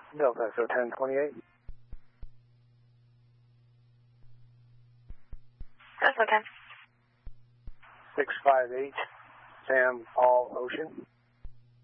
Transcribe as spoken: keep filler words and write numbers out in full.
Delta S O ten twenty-eight. S O ten. six five eight, Sam Paul Ocean.